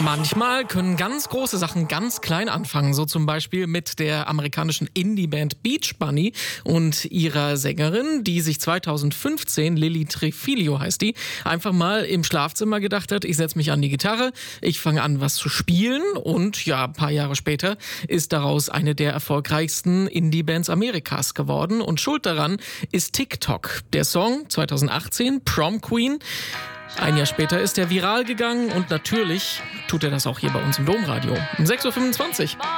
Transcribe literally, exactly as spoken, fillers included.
Manchmal können ganz große Sachen ganz klein anfangen, so zum Beispiel mit der amerikanischen Indie-Band Beach Bunny und ihrer Sängerin, die sich zweitausendfünfzehn, Lily Trefilio heißt die, einfach mal im Schlafzimmer gedacht hat, ich setze mich an die Gitarre, ich fange an, was zu spielen und ja, ein paar Jahre später ist daraus eine der erfolgreichsten Indie-Bands Amerikas geworden und schuld daran ist TikTok. Der Song zweitausendachtzehn, Prom Queen. Ein Jahr später ist er viral gegangen und natürlich tut er das auch hier bei uns im Domradio. Um sechs Uhr fünfundzwanzig.